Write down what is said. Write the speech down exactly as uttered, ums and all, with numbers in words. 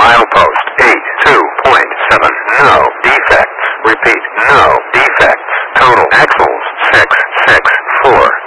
Milepost eight two point seven. No defects. Repeat, no defects. Total axles six six four.